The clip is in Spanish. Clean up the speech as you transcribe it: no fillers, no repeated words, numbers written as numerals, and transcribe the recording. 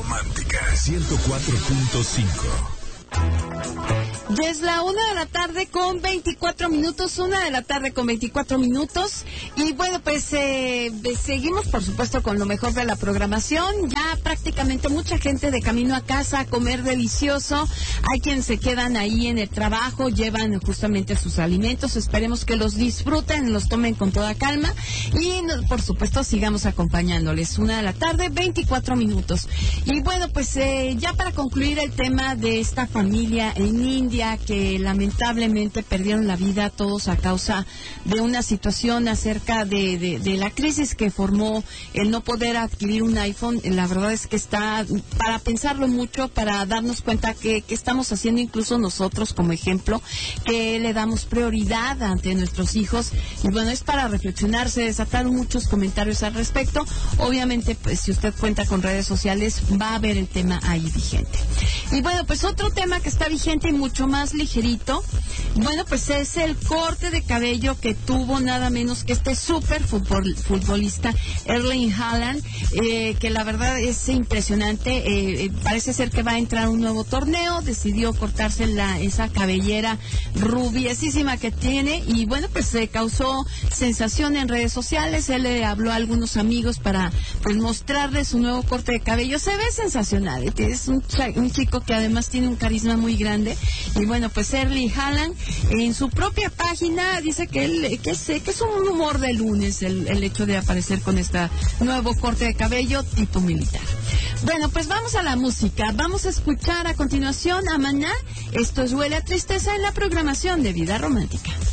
Romántica 104.5. Ya es la 1:24 1:24. Y bueno, pues seguimos por supuesto con lo mejor de la programación. Ya prácticamente mucha gente de camino a casa a comer delicioso. Hay quienes se quedan ahí en el trabajo, llevan justamente sus alimentos. Esperemos que los disfruten, los tomen con toda calma. Y por supuesto sigamos acompañándoles. 1:24. Y bueno, pues ya para concluir el tema de esta familia en India que lamentablemente perdieron la vida todos a causa de una situación acerca de la crisis que formó el no poder adquirir un iPhone. La verdad es que está para pensarlo mucho, para darnos cuenta que estamos haciendo incluso nosotros como ejemplo, que le damos prioridad ante nuestros hijos. Y bueno, es para reflexionarse, desataron muchos comentarios al respecto. Obviamente, pues si usted cuenta con redes sociales, va a ver el tema ahí vigente. Y bueno, pues otro tema que está vigente y mucho más ligerito, bueno, pues es el corte de cabello que tuvo nada menos que este súper futbolista Erling Haaland, que la verdad es impresionante. Parece ser que va a entrar a un nuevo torneo, decidió cortarse esa cabellera rubiesísima que tiene y bueno, pues causó sensación en redes sociales. Él le habló a algunos amigos para pues mostrarle su nuevo corte de cabello. Se ve sensacional, es un chico que además tiene un carisma muy grande. Y bueno, pues Erling Haaland en su propia página dice que es un humor de lunes el hecho de aparecer con este nuevo corte de cabello tipo militar. Bueno, pues vamos a la música. Vamos a escuchar a continuación a Maná. Esto es Huele a Tristeza en la programación de Vida Romántica.